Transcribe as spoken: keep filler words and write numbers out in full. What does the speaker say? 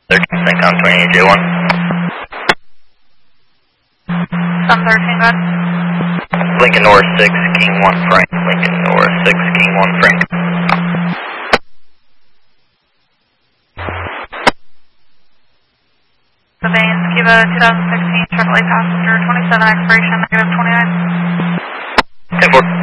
thirteen, sync on twenty-eight J one. Sun thirteen, good. Lincoln North six, King one Frank. Lincoln North six, King one Frank. The Baines, Kiva twenty sixteen, Chevrolet passenger, twenty-seven, expiration, negative twenty-nine. ten four.